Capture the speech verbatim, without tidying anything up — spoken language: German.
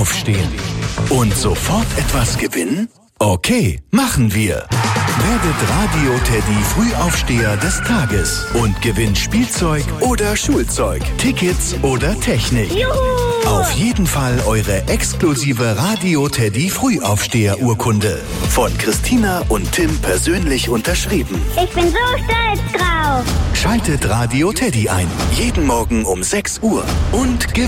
aufstehen. Und sofort etwas gewinnen? Okay, machen wir. Werdet Radio Teddy Frühaufsteher des Tages und gewinnt Spielzeug oder Schulzeug, Tickets oder Technik. Juhu! Auf jeden Fall eure exklusive Radio Teddy Frühaufsteher-Urkunde. Von Christina und Tim persönlich unterschrieben. Ich bin so stolz drauf. Schaltet Radio Teddy ein. Jeden Morgen um sechs Uhr. Und gewinnt.